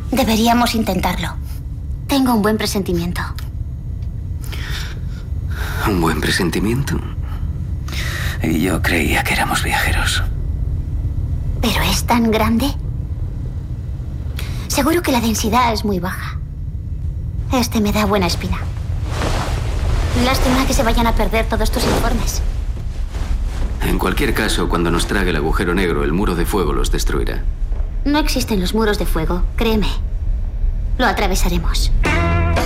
Deberíamos intentarlo. Tengo un buen presentimiento. ¿Un buen presentimiento? Y yo creía que éramos viajeros. ¿Pero es tan grande? Seguro que la densidad es muy baja. Este me da buena espina. Lástima que se vayan a perder todos tus informes. En cualquier caso, cuando nos trague el agujero negro, el muro de fuego los destruirá. No existen los muros de fuego, créeme. Lo atravesaremos.